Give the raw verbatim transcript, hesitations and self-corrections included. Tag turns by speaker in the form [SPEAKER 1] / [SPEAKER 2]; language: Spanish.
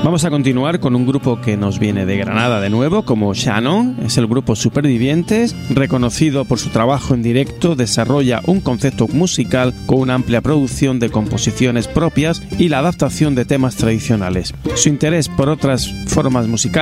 [SPEAKER 1] Vamos a continuar con un grupo que nos viene de Granada de nuevo, como Shannon. Es el grupo Supervivientes, reconocido por su trabajo en directo, desarrolla un concepto musical con una amplia producción de composiciones propias y la adaptación de temas tradicionales. Su interés por otras formas musicales